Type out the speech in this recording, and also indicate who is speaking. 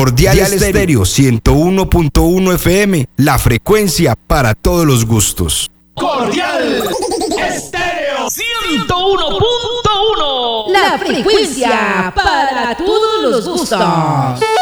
Speaker 1: Cordial Estéreo 101.1 FM, la frecuencia para todos los gustos.
Speaker 2: Cordial Estéreo 101.1,
Speaker 3: la frecuencia para todos los gustos.